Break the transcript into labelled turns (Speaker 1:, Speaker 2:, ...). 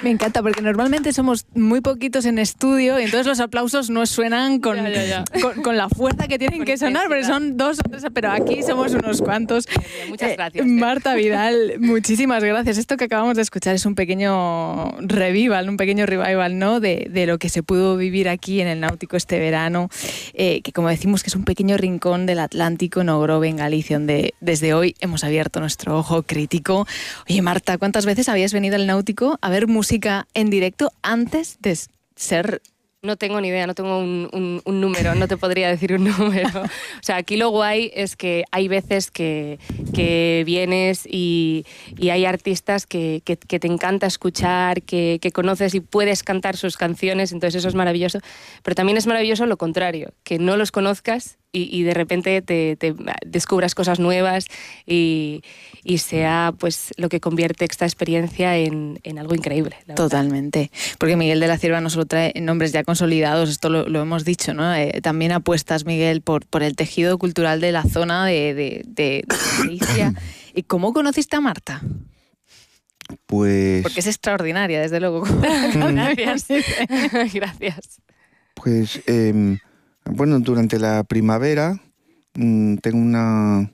Speaker 1: Me encanta, porque normalmente somos muy poquitos en estudio y entonces los aplausos no suenan con la fuerza que tienen que sonar, porque son 2 o 3, pero aquí somos unos cuantos.
Speaker 2: Muchas gracias.
Speaker 1: Marta Vidal, muchísimas gracias. Esto que acabamos de escuchar es un pequeño revival, ¿no? De lo que se pudo vivir aquí en el Náutico este verano, que como decimos que es un pequeño rincón del Atlántico en Ogrove, en Galicia, donde desde hoy hemos abierto nuestro ojo crítico. Oye, Marta, ¿cuántas veces habías venido al Náutico a ver música en directo antes de ser...?
Speaker 2: No tengo ni idea, no tengo un número, no te podría decir un número. O sea, aquí lo guay es que hay veces que vienes y hay artistas que te encanta escuchar, que conoces y puedes cantar sus canciones, entonces eso es maravilloso. Pero también es maravilloso lo contrario, que no los conozcas y de repente te descubras cosas nuevas y sea pues lo que convierte esta experiencia en algo increíble.
Speaker 1: Totalmente, porque Miguel de la Cierva no solo trae nombres ya consolidados, esto lo hemos dicho, ¿no? También apuestas, Miguel, por el tejido cultural de la zona de Galicia. ¿Y cómo conociste a Marta?
Speaker 3: Pues...
Speaker 1: Porque es extraordinaria, desde luego.
Speaker 2: Gracias. Gracias.
Speaker 3: Pues, bueno, durante la primavera tengo una